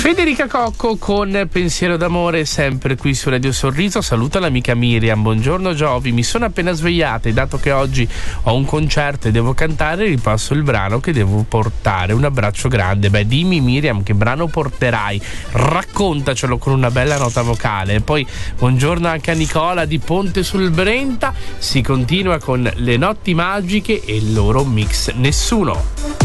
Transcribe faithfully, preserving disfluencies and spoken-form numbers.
Federica Cocco con Pensiero d'amore, sempre qui su Radio Sorriso. Saluta l'amica Miriam. Buongiorno Giovi, mi sono appena svegliata e dato che oggi ho un concerto e devo cantare, ripasso il brano che devo portare. Un abbraccio grande. Beh, dimmi Miriam che brano porterai, raccontacelo con una bella nota vocale. E poi buongiorno anche a Nicola di Ponte sul Brenta. Si continua con le notti magiche e il loro mix Nessuno.